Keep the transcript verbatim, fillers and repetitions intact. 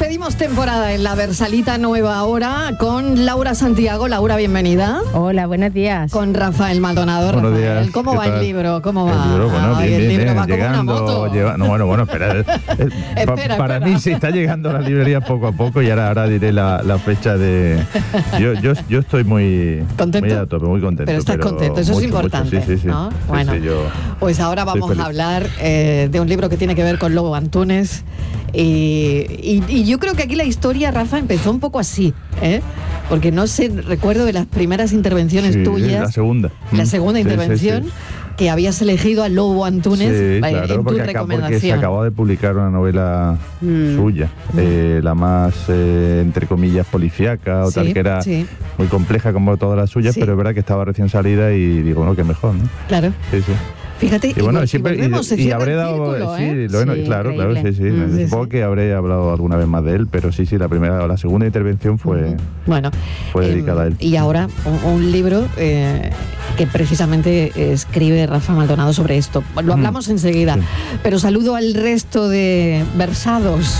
Despedimos temporada en la Versalita Nueva Hora con Laura Santiago. Laura, bienvenida. Hola, buenos días. Con Rafael Maldonado. Buenos Rafael, días. ¿cómo va tal? el libro? ¿Cómo va? El libro, bueno, Ay, bien, el bien, libro bien, va como llegando, una moto. lleva- no, bueno, bueno, espera. eh, eh, pa- Espera, para espera. mí sí está llegando a las librerías poco a poco y ahora, ahora diré la, la fecha de... Yo, yo, yo estoy muy, ¿Contento? muy a tope, muy contento. Pero estás contento, eso mucho, es importante, mucho, sí, sí, sí. ¿no? Sí, Bueno, sí, yo pues ahora estoy vamos feliz. a hablar eh, de un libro que tiene que ver con Lobo Antunes. Y, y, y yo creo que aquí la historia, Rafa, empezó un poco así, ¿eh? Porque no sé, recuerdo de las primeras intervenciones Sí, tuyas. la segunda. La Mm, segunda sí, sí, intervención, sí. que habías elegido a Lobo Antunes Sí, eh, claro, en tu porque, acá, porque se recomendación. acababa de publicar una novela Mm. suya, eh, la más, eh, entre comillas, policíaca o Sí, tal, que era sí. muy compleja como todas las suyas, Sí. pero es verdad que estaba recién salida y digo, no, que mejor, ¿no? Claro. Sí, sí. Fíjate, Y bueno, y, siempre, y volvemos, se y, y cierra habré el dado, círculo, sí, ¿eh? lo- Sí, claro, claro, sí, sí. increíble. Mm. Supongo Sí, sí. que habré hablado alguna vez más de él, pero sí, sí, la primera o la segunda intervención fue, Bueno, fue em, dedicada a él. y ahora un, un libro eh, que precisamente escribe Rafa Maldonado sobre esto. Lo hablamos enseguida, Sí. pero saludo al resto de versados